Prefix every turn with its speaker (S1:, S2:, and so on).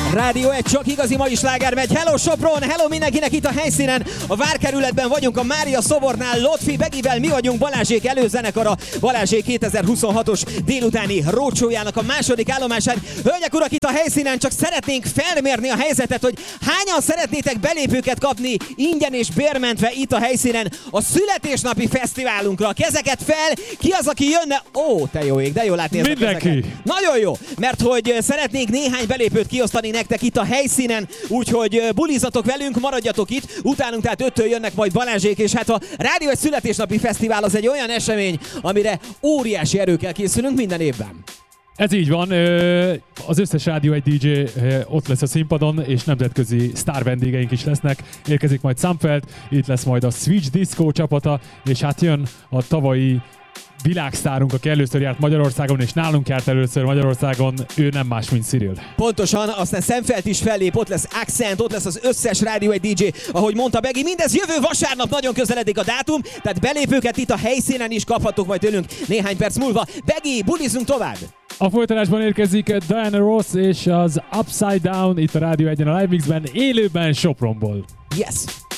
S1: Rádió 1, csak igazi mai sláger megy. Hello Sopron, hello mindenkinek itt a helyszínen. A várkerületben vagyunk a Mária szobornál. Lotfi Begivel mi vagyunk Balázsék előzenekara. Balázsék 2026-os délutáni rócsójának a második állomásán. Hölgyek, urak, itt a helyszínen csak szeretnénk felmérni a helyzetet, hogy hányan szeretnétek belépőket kapni ingyen és bérmentve itt a helyszínen a születésnapi fesztiválunkra. Kezeket fel, ki az, aki jönne? Ó, te jó ég, de jó látni ezt a kezeket. Nagyon jó, mert hogy szeretnénk néhány belépőt kiosztani nektek itt a helyszínen, úgyhogy bulizatok velünk, maradjatok itt, utánunk tehát 5-től jönnek majd Balázsék, és hát a Rádió egy születésnapi fesztivál az egy olyan esemény, amire óriási erőkkel készülünk minden évben.
S2: Ez így van, az összes Rádió egy DJ ott lesz a színpadon, és nemzetközi sztár vendégeink is lesznek. Érkezik majd Samfeld, itt lesz majd a Switch Disco csapata, és hát jön a tavalyi világsztárunk, aki először járt Magyarországon, és nálunk járt először Magyarországon, ő nem más, mint Cyril.
S1: Pontosan, aztán Szemfeld is fellép, ott lesz Accent, ott lesz az összes Rádió egy DJ, ahogy mondta Begi, mindez jövő vasárnap, nagyon közeledik a dátum, tehát belépőket itt a helyszínen is kaphatok majd tőlünk néhány perc múlva. Begi, bulizunk tovább!
S2: A folytatásban érkezik Diana Ross és az Upside Down itt a Rádió 1-en a Live Mixben, élőben Sopronból.
S1: Yes!